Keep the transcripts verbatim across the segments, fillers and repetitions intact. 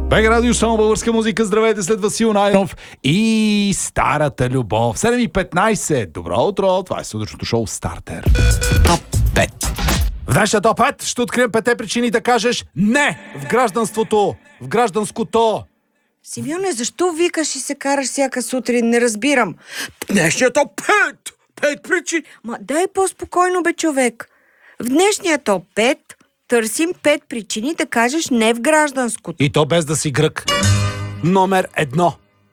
БГ Радио, само българска музика. Здравейте, след Васил Найденов и Старата любов. седем и петнайсет. Добро утро. Това е сутрешното шоу Стартер. Топ пет. В днешния топ пет ще открием петте причини да кажеш не в гражданството, в гражданското. Симеоне, защо викаш и се караш всяка сутрин? Не разбирам. Днешният топ пет! Пет причини! Ма дай по-спокойно, бе, човек. В днешния топ пет търсим пет причини да кажеш не в гражданското. И то без да си грък. Номер едно.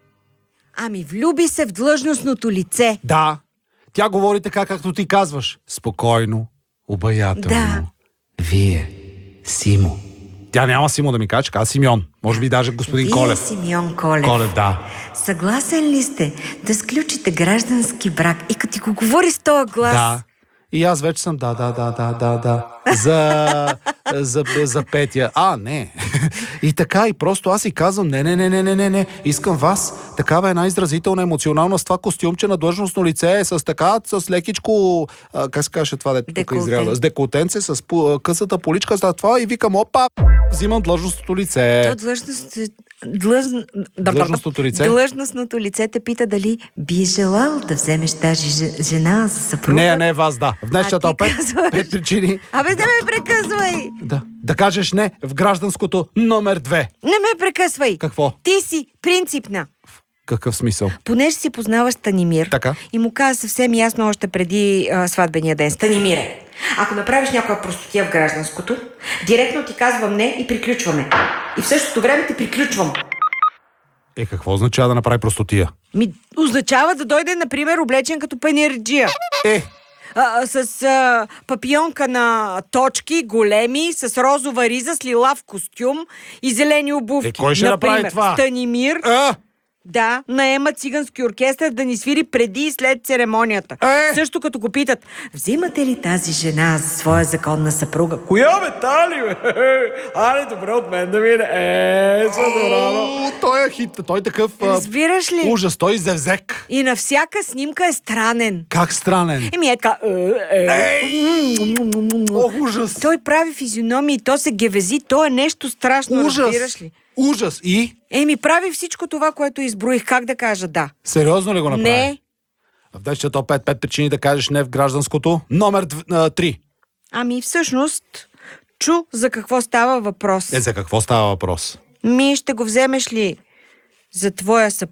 Ами влюби се в длъжностното лице. Да, тя говори така, както ти казваш. Спокойно, обаятелно. Да. Вие, Симо. Тя няма Симо да ми каже, каза Симеон. Може би даже господин Вие, Колев. Симеон Колев. Колев, да. Съгласен ли сте да сключите граждански брак? И като ти го говори с този глас... Да. И аз вече съм да, да, да, да, да, да. За, за, за Петя. А, не. И така, и просто аз си казвам, не, не, не, не, не, не, не. Искам вас. Такава една изразителна, емоционална с това костюмче на длъжностно лице, с така, с лекичко, а, как се каже това, дето тук изряда, с деколтенце, с пу, късата поличка, за това и викам, опа, взимам длъжностното лице. То длъжност... Длъж... Длъжностното лице? Длъжностното лице те пита дали би желал да вземеш тази ж- жена за съпруга. Не, не, вас да. В днешния А, ти топ пет, казваш. пет причини. Абе, не ме прекъсвай! Да. Да кажеш не в гражданското номер две. Не ме прекъсвай! Какво? Ти си принципна. Какъв смисъл? Понеже си познаваш Станимир Така. и му каза съвсем ясно още преди а, сватбения ден. Станимире, ако направиш някоя простотия в гражданското, директно ти казвам не и приключваме. И в същото време те приключвам. Е, какво означава да направи простотия? Ми означава да дойде, например, облечен като панирджия. Е, А, с а, папионка на точки, големи, с розова риза, с лилав костюм и зелени обувки. Е, кой ще Например, направи това? Станимир, а, да, наема цигански оркестър да ни свири преди и след церемонията. Е! Също като го питат, взимате ли тази жена за своя законна съпруга? Коя бе, тали, бе? Аре, добре от мен да мине. Е, са добре. О, той е хит, той е такъв а, Разбираш ли? ужас, той зевзек. И на всяка снимка е странен. Как странен. Еми е така... Е, е. О, ужас. Той прави физиономии, то се гевези, то е нещо страшно, Ужас. разбираш ли? Ужас. И? Еми, прави всичко това, което изброих. Как да кажа да? Сериозно ли го направи? Не. В днешния топ пет, пет причини да кажеш не в гражданското. Номер три. Ами, всъщност, чу за какво става въпрос. Е, за какво става въпрос? Ми, ще го вземеш ли за твоя съпруг?